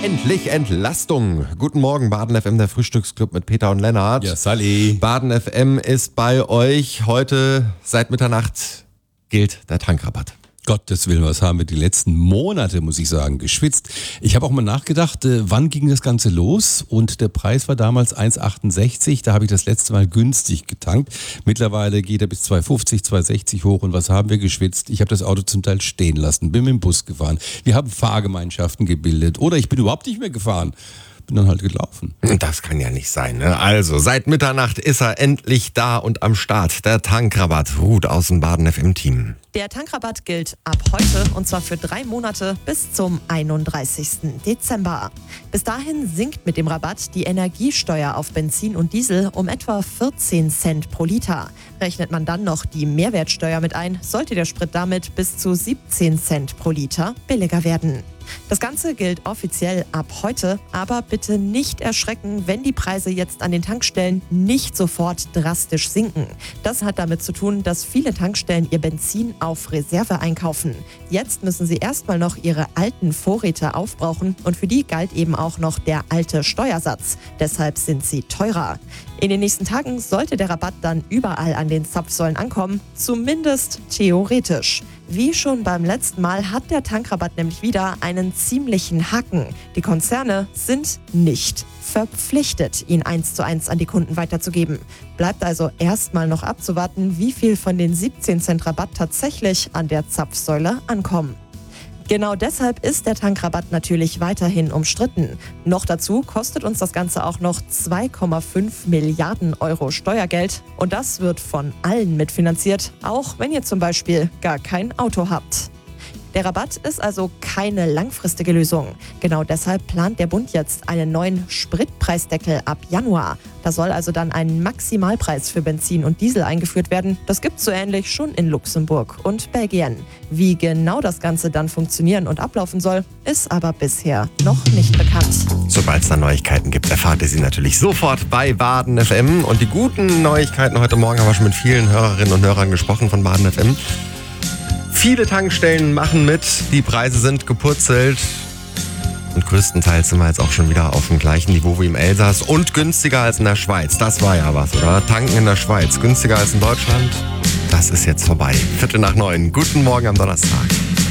Endlich Entlastung. Guten Morgen, Baden FM, der Frühstücksclub mit Peter und Lennart. Ja, Sally. Baden FM ist bei euch. Heute seit Mitternacht gilt der Tankrabatt. Gottes Willen, was haben wir die letzten Monate, muss ich sagen, geschwitzt. Ich habe auch mal nachgedacht, wann ging das Ganze los? Und der Preis war damals 1,68. Da habe ich das letzte Mal günstig getankt. Mittlerweile geht er bis 2,50, 2,60 hoch. Und was haben wir geschwitzt? Ich habe das Auto zum Teil stehen lassen, bin mit dem Bus gefahren. Wir haben Fahrgemeinschaften gebildet. Oder ich bin überhaupt nicht mehr gefahren. Bin dann halt gelaufen. Das kann ja nicht sein, ne? Also, seit Mitternacht ist er endlich da und am Start. Der Tankrabatt ruht aus dem Baden FM-Team. Der Tankrabatt gilt ab heute und zwar für 3 Monate bis zum 31. Dezember. Bis dahin sinkt mit dem Rabatt die Energiesteuer auf Benzin und Diesel um etwa 14 Cent pro Liter. Rechnet man dann noch die Mehrwertsteuer mit ein, sollte der Sprit damit bis zu 17 Cent pro Liter billiger werden. Das Ganze gilt offiziell ab heute, aber bitte nicht erschrecken, wenn die Preise jetzt an den Tankstellen nicht sofort drastisch sinken. Das hat damit zu tun, dass viele Tankstellen ihr Benzin auf Reserve einkaufen. Jetzt müssen sie erstmal noch ihre alten Vorräte aufbrauchen und für die galt eben auch noch der alte Steuersatz. Deshalb sind sie teurer. In den nächsten Tagen sollte der Rabatt dann überall an den Zapfsäulen ankommen, zumindest theoretisch. Wie schon beim letzten Mal hat der Tankrabatt nämlich wieder einen ziemlichen Haken. Die Konzerne sind nicht verpflichtet, ihn 1:1 an die Kunden weiterzugeben. Bleibt also erstmal noch abzuwarten, wie viel von den 17 Cent Rabatt tatsächlich an der Zapfsäule ankommen. Genau deshalb ist der Tankrabatt natürlich weiterhin umstritten. Noch dazu kostet uns das Ganze auch noch 2,5 Milliarden Euro Steuergeld. Und das wird von allen mitfinanziert, auch wenn ihr zum Beispiel gar kein Auto habt. Der Rabatt ist also keine langfristige Lösung. Genau deshalb plant der Bund jetzt einen neuen Spritpreisdeckel ab Januar. Da soll also dann ein Maximalpreis für Benzin und Diesel eingeführt werden. Das gibt's so ähnlich schon in Luxemburg und Belgien. Wie genau das Ganze dann funktionieren und ablaufen soll, ist aber bisher noch nicht bekannt. Sobald es da Neuigkeiten gibt, erfahrt ihr sie natürlich sofort bei Baden FM. Und die guten Neuigkeiten, heute Morgen haben wir schon mit vielen Hörerinnen und Hörern gesprochen von Baden FM. Viele Tankstellen machen mit, die Preise sind gepurzelt und größtenteils sind wir jetzt auch schon wieder auf dem gleichen Niveau wie im Elsass und günstiger als in der Schweiz. Das war ja was, oder? Tanken in der Schweiz, günstiger als in Deutschland, das ist jetzt vorbei. 8:45. Guten Morgen am Donnerstag.